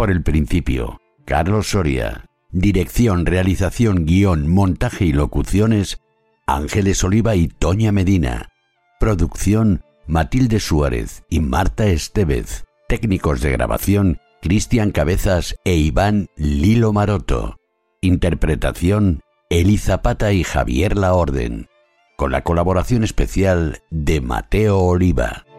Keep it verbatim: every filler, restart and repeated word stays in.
por el principio. Carlos Soria. Dirección, realización, guión, montaje y locuciones, Ángeles Oliva y Toña Medina. Producción, Matilde Suárez y Marta Estevez. Técnicos de grabación, Cristian Cabezas e Iván Lilo Maroto. Interpretación, Eli Zapata y Javier Laorden. Con la colaboración especial de Mateo Oliva.